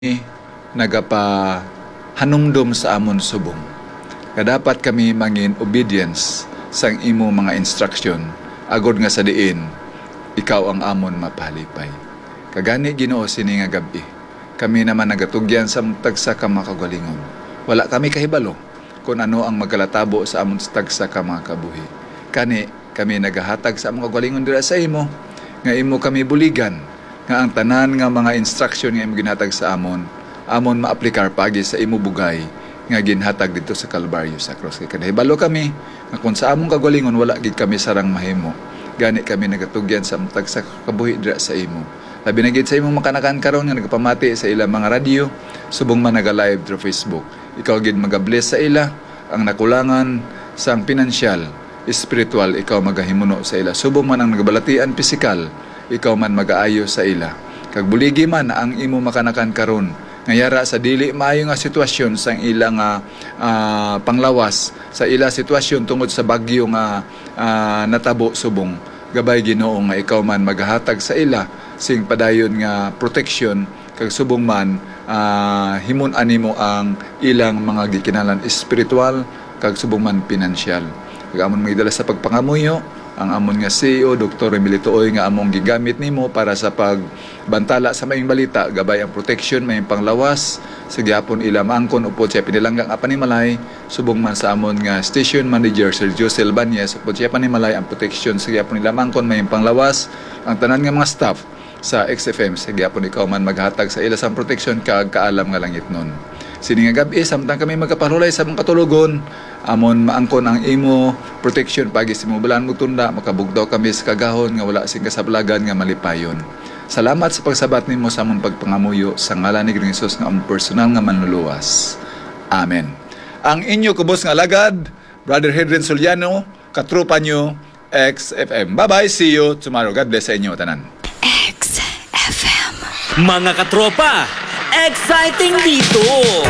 nagapa hanumdum sa amon subong. Kadapat kami mangin obedience sang imo mga instruction agod nga sa diin ikaw ang amon mapalipay. Kagani Ginoo sini nga gabi. Kami naman nagatugyan sa tagsa ka mga kagalingon. Wala kami kahibalo kung ano ang magalatabo sa amon tagsa ka mga kabuhi. Kami nagahatag sa among kagalingon dira sa imo nga imo kami buligan nga ang tanan nga mga instruction nga imo ginhatag sa amon maaplikar pagi sa imo bugay nga ginhatag dito sa Kalbaryo sa cross. Kay kadahibalo kami nga kung sa among kagalingon wala gid kami sarang mahimo. Gani kami nagatugyan sa matag sa kabuhi dira sa imo. Labi na gid sa imong makanakan karon nga nagapamati sa ilang mga radyo subong man naga-live through Facebook. Ikaw gid magabless sa ila ang nakulangan sang pinansyal, espiritual ikaw magahimuno sa ila. Subong man ang nagabalatian pisikal, ikaw man magaayo sa ila. Kag buligi man ang imo makanakan karon ngayara sa dili maayo nga sitwasyon sang ilang panglawas sa ila sitwasyon tungod sa bagyo nga natabo subong. Gabay Ginoo nga ikaw man maghatag sa ila sing padayon nga protection kag subong man himon-an nimo ang ilang mga gikinalan espiritual kag subong man pinansyal. Kag amon magdala sa pagpangamuyo ang amon nga CEO Dr. Emilito Oy nga among gigamit nimo para sa pagbantala sa maayong balita, gabay ang protection may panglawas sa gyapon ila maangkon upod siya pinilanggang apanimalay subong man sa amon nga station manager Sergio Silvanez upod siya panimalay ang protection sa gyapon ila maangkon may panglawas ang tanan nga mga staff sa XFM sa gyapon ikaw man maghatag sa ila sang protection kag kaalam nga langit nun. Sini nga gabi samtang kami magkaparulay sa mga katulugon amon maangkon ang imo protection pagi sa imong balaan mo tunda makabugdaw kami sa kagahon nga wala sing kasablagan nga malipayon. Salamat sa pagsabat nimo sa among pagpangamuyo sa ngalan ni Jesus nga among personal nga manluluwas. Amen. Ang inyo kubos nga alagad, Brother Hedren Soliano, katropa nyo XFM. Bye-bye, see you tomorrow. God bless sa inyo tanan. XFM. Mga katropa, exciting dito!